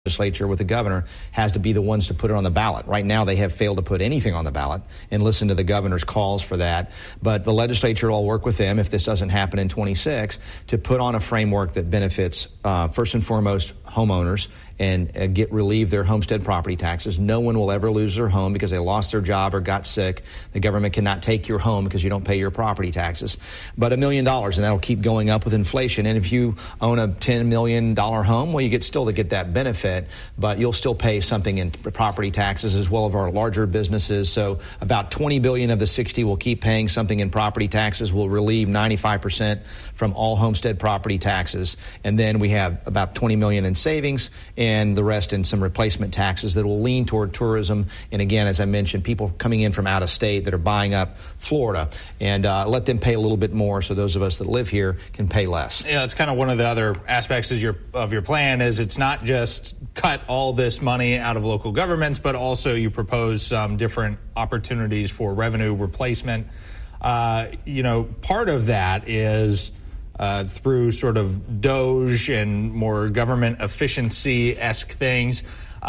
legislature with the governor has to be the ones to put it on the ballot. Right now, they have failed to put anything on the ballot and listen to the governor's calls for that. But the legislature will work with them, if this doesn't happen in 26, to put on a framework that benefits, first and foremost, homeowners and relieve their homestead property taxes. No one will ever lose their home because they lost their job or got sick. The government cannot take your home because you don't pay your property taxes. But $1 million, and that'll keep going up with inflation. And if you own a $10 million home, well, you get still to get that benefit, but you'll still pay something in property taxes as well as our larger businesses. So about $20 billion of the 60 will keep paying something in property taxes. We'll relieve 95% from all homestead property taxes. And then we have about $20 million in savings and the rest in some replacement taxes that will lean toward tourism. And again, as I mentioned, people coming in from out of state that are buying up Florida, and let them pay a little bit more so those of us that live here can pay less. Yeah, it's kind of one of the other aspects of your plan is it's not just cut all this money out of local governments, but also you propose some different opportunities for revenue replacement. Part of that is through sort of DOGE and more government efficiency-esque things.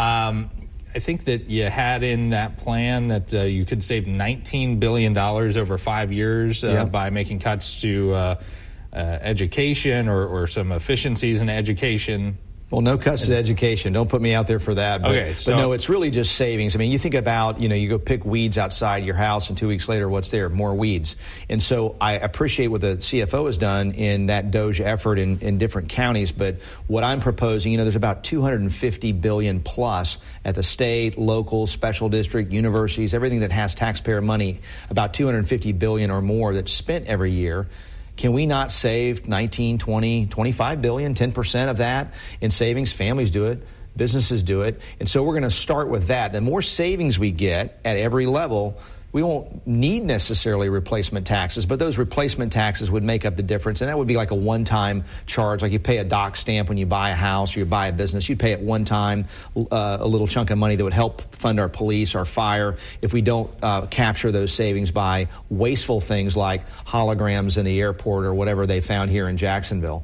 I think that you had in that plan that you could save $19 billion over 5 years by making cuts to education or some efficiencies in education. Well, no cuts to education. Don't put me out there for that. But, okay, but no, it's really just savings. I mean, you think about, you go pick weeds outside your house, and 2 weeks later, what's there? More weeds. And so I appreciate what the CFO has done in that DOGE effort in different counties. But what I'm proposing, there's about $250 billion plus at the state, local, special district, universities, everything that has taxpayer money, about $250 billion or more that's spent every year. Can we not save 19, 20, 25 billion, 10% of that in savings? Families do it. Businesses do it. And so we're going to start with that. The more savings we get at every level, we won't need necessarily replacement taxes, but those replacement taxes would make up the difference. And that would be like a one-time charge, like you pay a dock stamp when you buy a house or you buy a business. You'd pay it one time, a little chunk of money that would help fund our police, our fire, if we don't capture those savings by wasteful things like holograms in the airport or whatever they found here in Jacksonville.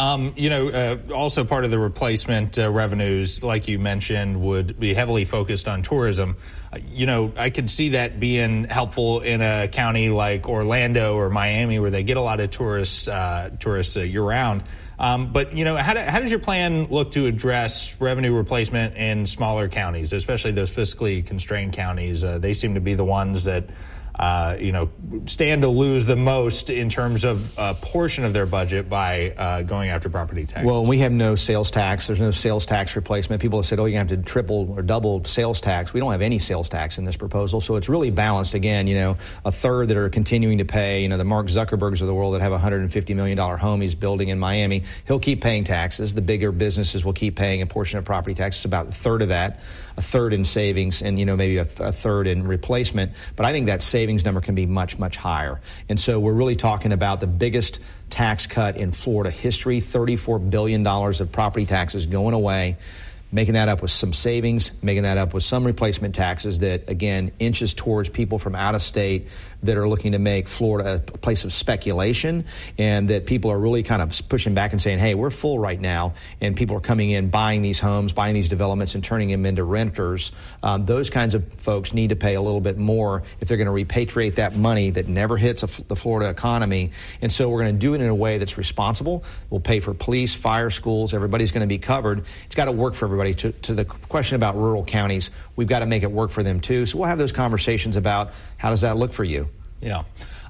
Also part of the replacement revenues, like you mentioned, would be heavily focused on tourism. I could see that being helpful in a county like Orlando or Miami where they get a lot of tourists year-round. But how does your plan look to address revenue replacement in smaller counties, especially those fiscally constrained counties? They seem to be the ones that stand to lose the most in terms of a portion of their budget by going after property taxes. Well, we have no sales tax. There's no sales tax replacement. People have said, you're going to have to triple or double sales tax. We don't have any sales tax in this proposal. So it's really balanced. Again, a third that are continuing to pay, the Mark Zuckerbergs of the world that have a $150 million home he's building in Miami. He'll keep paying taxes. The bigger businesses will keep paying a portion of property taxes, about a third of that, a third in savings, and, maybe a third in replacement. But I think that savings number can be much, much higher. And so we're really talking about the biggest tax cut in Florida history, $34 billion of property taxes going away, making that up with some savings, making that up with some replacement taxes that, again, inches towards people from out of state that are looking to make Florida a place of speculation, and that people are really kind of pushing back and saying, hey, we're full right now, and people are coming in, buying these homes, buying these developments, and turning them into renters. Those kinds of folks need to pay a little bit more if they're going to repatriate that money that never hits the Florida economy. And so we're going to do it in a way that's responsible. We'll pay for police, fire, schools. Everybody's going to be covered. It's got to work for everybody. To the question about rural counties, we've got to make it work for them too. So we'll have those conversations about how does that look for you. Yeah.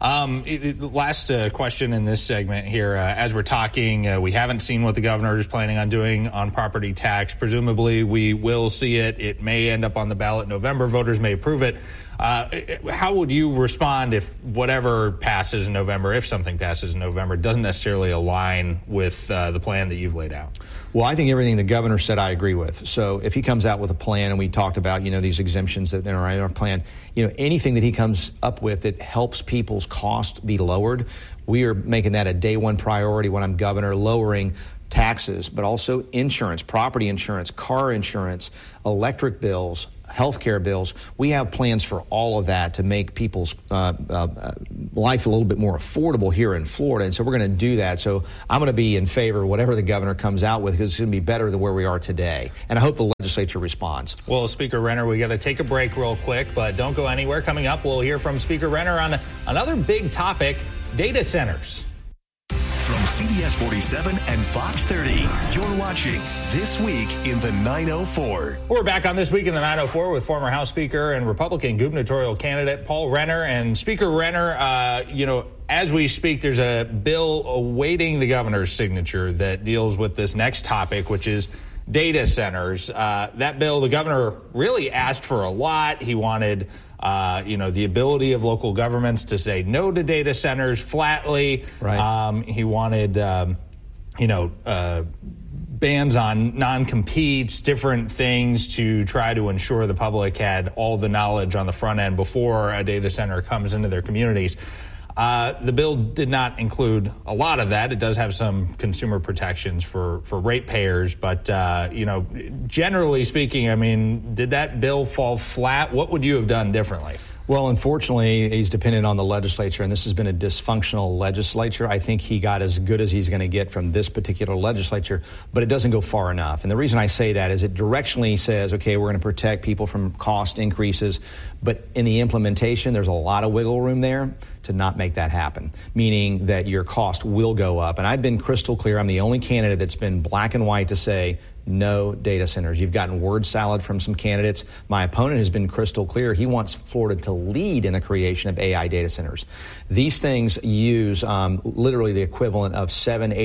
Last question in this segment here. As we're talking, we haven't seen what the governor is planning on doing on property tax. Presumably, we will see it. It may end up on the ballot in November. Voters may approve it. How would you respond if whatever passes in November, if something passes in November, doesn't necessarily align with the plan that you've laid out? Well, I think everything the governor said I agree with. So if he comes out with a plan, and we talked about, these exemptions that are in our plan, anything that he comes up with that helps people's cost be lowered, we are making that a day one priority when I'm governor, lowering taxes, but also insurance, property insurance, car insurance, electric bills, healthcare bills. We have plans for all of that to make people's life a little bit more affordable here in Florida. And so we're going to do that. So I'm going to be in favor of whatever the governor comes out with, because it's going to be better than where we are today. And I hope the legislature responds. Well, Speaker Renner, we got to take a break real quick, but don't go anywhere. Coming up, we'll hear from Speaker Renner on another big topic, data centers. From CBS 47 and Fox 30, you're watching This Week in the 904. We're back on This Week in the 904 with former House Speaker and Republican gubernatorial candidate Paul Renner. And Speaker Renner, as we speak, there's a bill awaiting the governor's signature that deals with this next topic, which is data centers. That bill, the governor really asked for a lot. He wanted the ability of local governments to say no to data centers flatly. Right. He wanted, bans on non-competes, different things to try to ensure the public had all the knowledge on the front end before a data center comes into their communities. The bill did not include a lot of that. It does have some consumer protections for ratepayers, but generally speaking, I mean, did that bill fall flat? What would you have done differently? Well, unfortunately, he's dependent on the legislature, and this has been a dysfunctional legislature. I think he got as good as he's going to get from this particular legislature, but it doesn't go far enough. And the reason I say that is it directionally says, okay, we're going to protect people from cost increases, but in the implementation, there's a lot of wiggle room there to not make that happen, meaning that your cost will go up. And I've been crystal clear. I'm the only candidate that's been black and white to say no data centers. You've gotten word salad from some candidates. My opponent has been crystal clear. He wants Florida to lead in the creation of AI data centers. These things use literally the equivalent of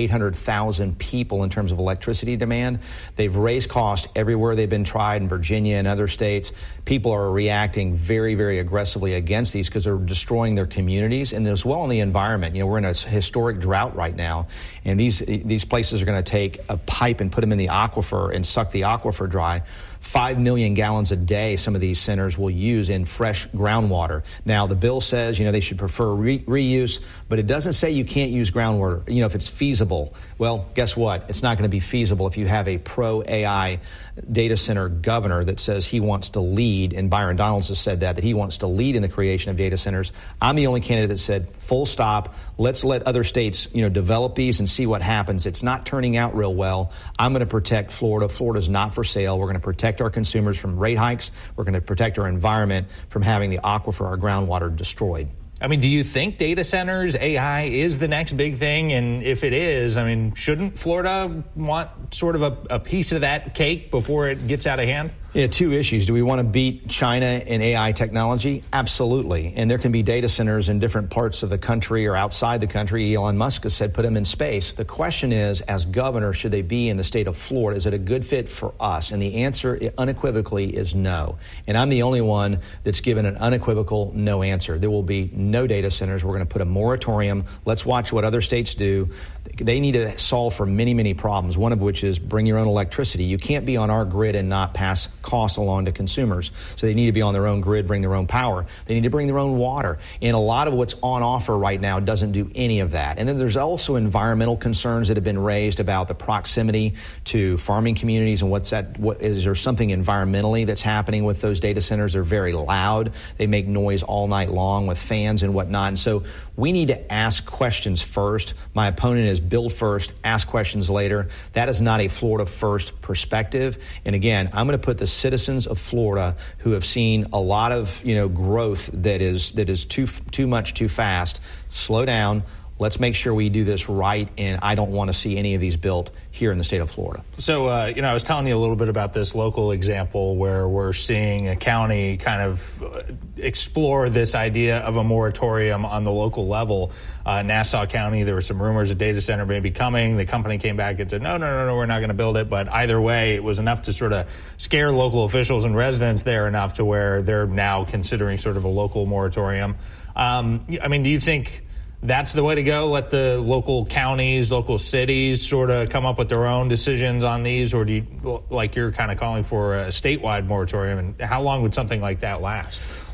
800,000 people in terms of electricity demand. They've raised costs everywhere they've been tried, in Virginia and other states. People are reacting very, very aggressively against these because they're destroying their communities and as well in the environment. We're in a historic drought right now, and these places are going to take a pipe and put them in the aquifer and suck the aquifer dry. 5 million gallons a day some of these centers will use in fresh groundwater. Now, the bill says, they should prefer reuse, but it doesn't say you can't use groundwater, if it's feasible. Well, guess what? It's not going to be feasible if you have a pro-AI data center governor that says he wants to lead, and Byron Donalds has said that he wants to lead in the creation of data centers. I'm the only candidate that said, full stop, let's let other states, develop these and see what happens. It's not turning out real well. I'm going to protect Florida. Florida's not for sale. We're going to protect our consumers from rate hikes. We're going to protect our environment from having the aquifer, our groundwater, destroyed. I mean, do you think data centers, AI, is the next big thing? And if it is, shouldn't Florida want sort of a piece of that cake before it gets out of hand? Yeah, two issues. Do we want to beat China in AI technology? Absolutely. And there can be data centers in different parts of the country or outside the country. Elon Musk has said put them in space. The question is, as governor, should they be in the state of Florida? Is it a good fit for us? And the answer unequivocally is no. And I'm the only one that's given an unequivocal no answer. There will be no data centers. We're going to put a moratorium. Let's watch what other states do. They need to solve for many, many problems, one of which is bring your own electricity. You can't be on our grid and not pass costs along to consumers. So they need to be on their own grid, bring their own power. They need to bring their own water. And a lot of what's on offer right now doesn't do any of that. And then there's also environmental concerns that have been raised about the proximity to farming communities and is there something environmentally that's happening with those data centers? They're very loud. They make noise all night long with fans and whatnot. And so we need to ask questions first. My opponent is build first, ask questions later. That is not a Florida first perspective. And again, I'm going to put the citizens of Florida who have seen a lot of growth that is too much too fast. Slow down. Let's make sure we do this right, and I don't want to see any of these built here in the state of Florida. So, I was telling you a little bit about this local example where we're seeing a county kind of explore this idea of a moratorium on the local level. Nassau County, there were some rumors a data center may be coming. The company came back and said, no, we're not going to build it. But either way, it was enough to sort of scare local officials and residents there enough to where they're now considering sort of a local moratorium. Do you think that's the way to go? Let the local counties, local cities sort of come up with their own decisions on these? Or do you, like you're kind of calling for a statewide moratorium? And how long would something like that last?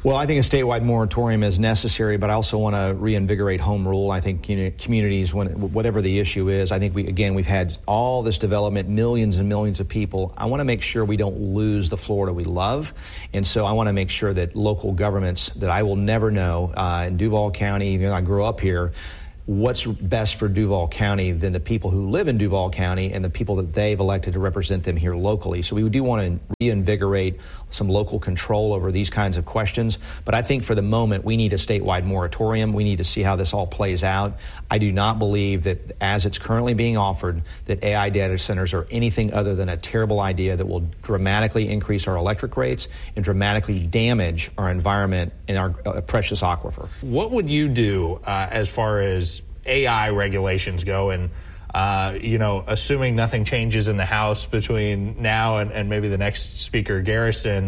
Well, I think a statewide moratorium is necessary, but I also want to reinvigorate home rule. I think communities, whatever the issue is, I think we've had all this development, millions and millions of people. I want to make sure we don't lose the Florida we love, and so I want to make sure that local governments that I will never know in Duval County, even though I grew up here, what's best for Duval County than the people who live in Duval County and the people that they've elected to represent them here locally. So we do want to reinvigorate some local control over these kinds of questions. But I think for the moment, we need a statewide moratorium. We need to see how this all plays out. I do not believe that, as it's currently being offered, that AI data centers are anything other than a terrible idea that will dramatically increase our electric rates and dramatically damage our environment and our precious aquifer. What would you do as far as AI regulations go, and assuming nothing changes in the House between now and maybe the next Speaker Garrison,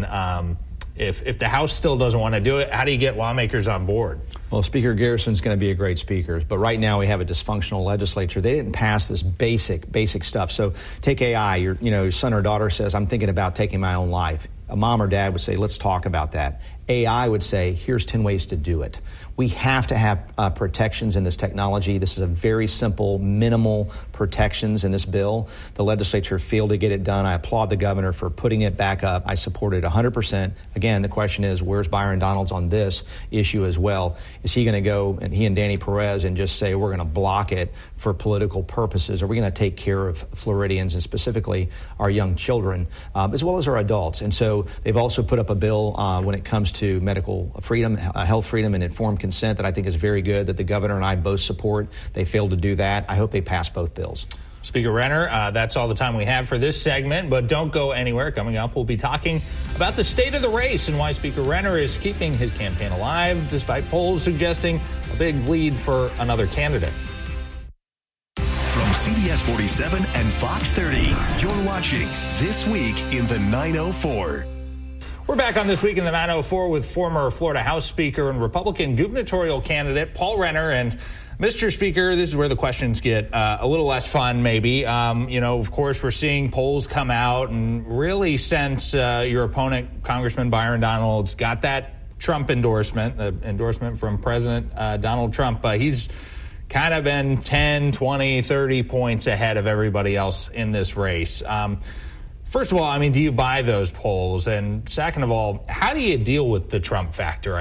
if the House still doesn't want to do it, how do you get lawmakers on board? Well, Speaker Garrison's going to be a great speaker, but right now we have a dysfunctional legislature. They didn't pass this basic stuff. So take AI. Your son or daughter says, "I'm thinking about taking my own life." A mom or dad would say, "Let's talk about that." AI would say, "Here's 10 ways to do it." We have to have protections in this technology. This is a very simple, minimal protections in this bill. The legislature failed to get it done. I applaud the governor for putting it back up. I support it 100%. Again, the question is, where's Byron Donalds on this issue as well? Is he going to go, and he and Danny Perez, and just say we're going to block it for political purposes? Are we going to take care of Floridians, and specifically our young children, as well as our adults? And so they've also put up a bill when it comes to medical freedom, health freedom, and informed consent that I think is very good, that the governor and I both support. They failed to do that. I hope they pass both bills. Speaker Renner, that's all the time we have for this segment, but don't go anywhere. Coming up, we'll be talking about the state of the race and why Speaker Renner is keeping his campaign alive despite polls suggesting a big lead for another candidate. From CBS 47 and Fox 30, you're watching This Week in the 904. We're back on This Week in the 904 with former Florida House Speaker and Republican gubernatorial candidate Paul Renner. And Mr. Speaker, this is where the questions get a little less fun, maybe. Of course, we're seeing polls come out, and really since your opponent, Congressman Byron Donalds, got that Trump endorsement, the endorsement from President Donald Trump, he's kind of been 10, 20, 30 points ahead of everybody else in this race. First of all, do you buy those polls? And second of all, how do you deal with the Trump factor?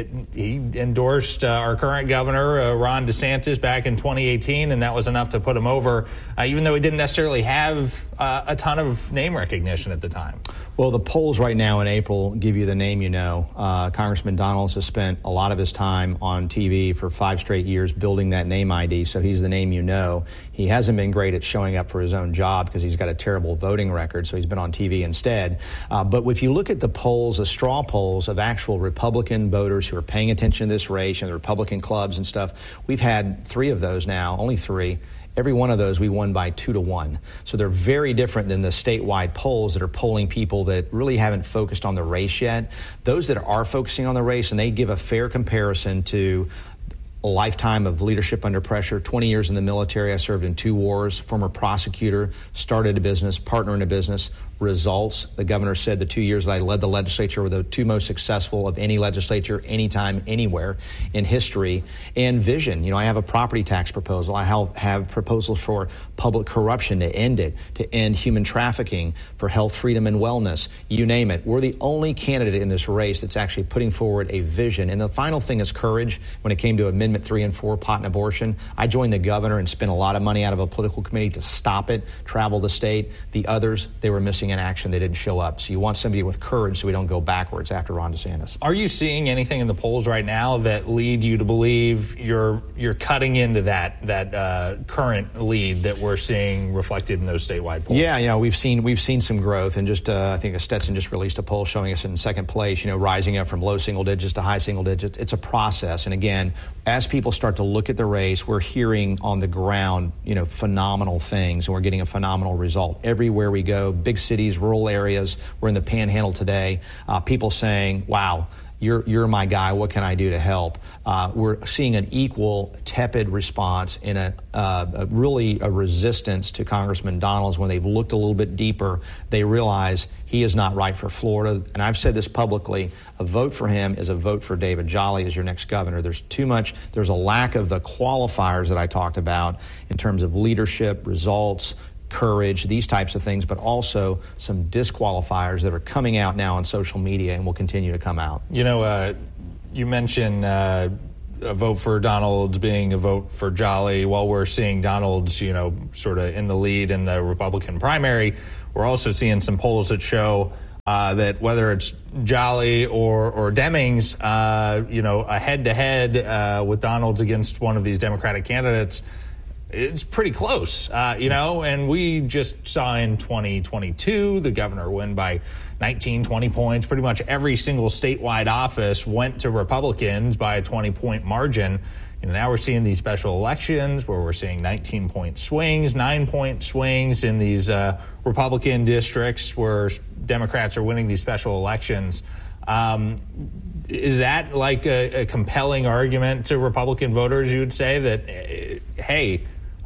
He endorsed our current governor, Ron DeSantis, back in 2018, and that was enough to put him over, even though he didn't necessarily have a ton of name recognition at the time. Well, the polls right now in April give you the name you know. Congressman Donalds has spent a lot of his time on TV for 5 straight years building that name ID, so he's the name you know. He hasn't been great at showing up for his own job because he's got a terrible voting record, so he's been on TV instead. But if you look at the polls, the straw polls of actual Republican voters who are paying attention to this race and the Republican clubs and stuff, we've had 3 of those now, only 3. Every one of those we won by 2-1. So they're very different than the statewide polls that are polling people that really haven't focused on the race yet. Those that are focusing on the race, and they give a fair comparison to a lifetime of leadership under pressure, 20 years in the military. I served in 2 wars, former prosecutor, started a business, partner in a business. Results, the governor said the 2 years that I led the legislature were the 2 most successful of any legislature, anytime, anywhere in history. And vision, I have a property tax proposal. I have proposals for public corruption to end it, to end human trafficking, for health freedom and wellness, you name it. We're the only candidate in this race that's actually putting forward a vision. And the final thing is courage. When it came to Amendment 3 and 4, pot and abortion, I joined the governor and spent a lot of money out of a political committee to stop it, travel the state. The others, they were missing in action. They didn't show up. So you want somebody with courage so we don't go backwards after Ron DeSantis. Are you seeing anything in the polls right now that lead you to believe you're cutting into that current lead that we're seeing reflected in those statewide polls? Yeah, we've seen some growth, and just I think Stetson just released a poll showing us in second place, rising up from low single digits to high single digits. It's a process, and again, as people start to look at the race, we're hearing on the ground, phenomenal things, and we're getting a phenomenal result everywhere we go. Big cities, rural areas. We're in the Panhandle today. People saying, "Wow, you're my guy. What can I do to help? We're seeing an equal tepid response in a resistance to Congressman Donalds. When they've looked a little bit deeper, they realize he is not right for Florida. And I've said this publicly, a vote for him is a vote for David Jolly as your next governor. There's a lack of the qualifiers that I talked about in terms of leadership, results, courage, these types of things, but also some disqualifiers that are coming out now on social media and will continue to come out. You mentioned a vote for Donalds being a vote for Jolly. While we're seeing Donalds, sort of in the lead in the Republican primary, we're also seeing some polls that show that whether it's Jolly or Demings, a head-to-head with Donalds against one of these Democratic candidates, it's pretty close, and we just saw in 2022 the governor win by 19, 20 points. Pretty much every single statewide office went to Republicans by a 20-point margin. And now we're seeing these special elections where we're seeing 19-point swings, 9-point swings in these Republican districts where Democrats are winning these special elections. Is that like a compelling argument to Republican voters? You would say that, hey,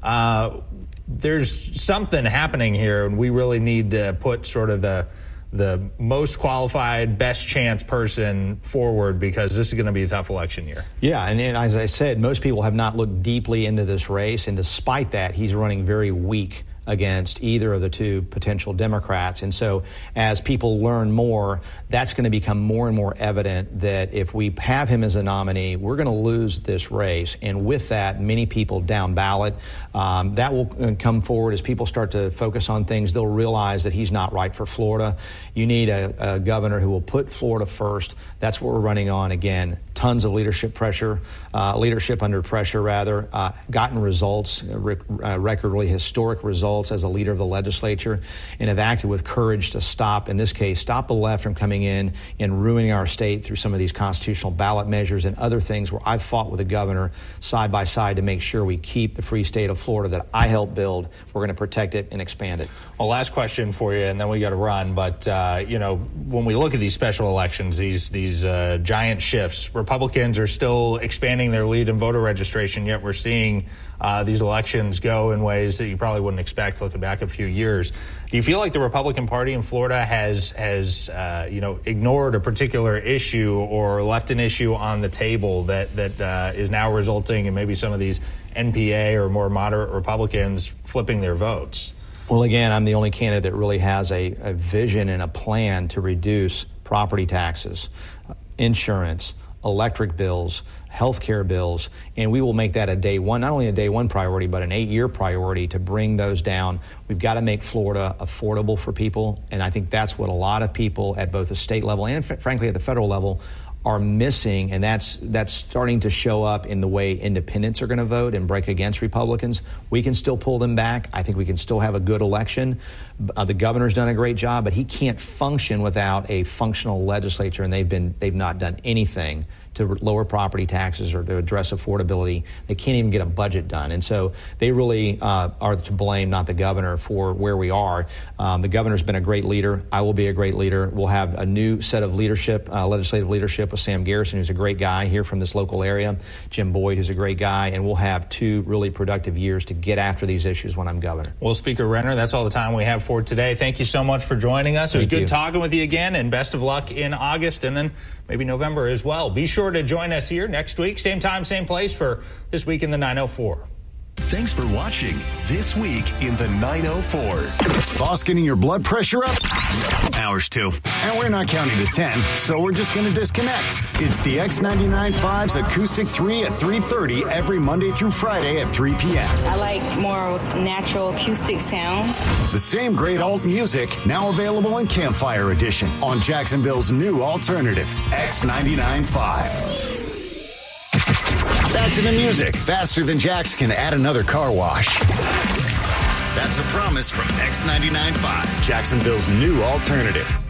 there's something happening here, and we really need to put sort of the most qualified, best chance person forward because this is going to be a tough election year. Yeah, and as I said, most people have not looked deeply into this race, and despite that, he's running very weak against either of the two potential Democrats. And so as people learn more, that's going to become more and more evident that if we have him as a nominee, we're going to lose this race. And with that, many people down ballot, that will come forward as people start to focus on things. They'll realize that he's not right for Florida. You need a governor who will put Florida first. That's what we're running on. Again, tons of leadership under pressure, gotten results, recordly historic results as a leader of the legislature, and have acted with courage to stop the left from coming in and ruining our state through some of these constitutional ballot measures and other things where I've fought with the governor side by side to make sure we keep the free state of Florida that I helped build. We're going to protect it and expand it. Well, last question for you, and then we got to run. But, when we look at these special elections, these giant shifts, Republicans are still expanding their lead in voter registration, yet we're seeing these elections go in ways that you probably wouldn't expect looking back a few years. Do you feel like the Republican Party in Florida has ignored a particular issue or left an issue on the table that is now resulting in maybe some of these NPA or more moderate Republicans flipping their votes? Well, again, I'm the only candidate that really has a vision and a plan to reduce property taxes, insurance, electric bills, health care bills, and we will make that a day one, not only a day one priority, but an 8-year priority to bring those down. We've got to make Florida affordable for people, and I think that's what a lot of people at both the state level and, frankly, at the federal level are missing, and that's starting to show up in the way independents are going to vote and break against Republicans. We can still pull them back. I think we can still have a good election. The governor's done a great job, but he can't function without a functional legislature, and they've not done anything to lower property taxes or to address affordability. They can't even get a budget done. And so they really are to blame, not the governor, for where we are. The governor's been a great leader. I will be a great leader. We'll have a new set of leadership, legislative leadership with Sam Garrison, who's a great guy here from this local area, Jim Boyd, who's a great guy, and we'll have 2 really productive years to get after these issues when I'm governor. Well, Speaker Renner, that's all the time we have for today. Thank you so much for joining us. It was good talking with you again, and best of luck in August and then maybe November as well. Be sure to join us here next week, same time, same place, for This Week in the 904. Thanks for watching This Week in the 904. Boss, getting your blood pressure up? Ours too. And we're not counting to 10, so we're just going to disconnect. It's the X99.5's Acoustic 3 at 3:30 every Monday through Friday at 3 p.m. I like more natural acoustic sound. The same great alt music, now available in Campfire Edition on Jacksonville's new alternative, X99.5. Back to the music, faster than Jax can add another car wash. That's a promise from X99.5, Jacksonville's new alternative.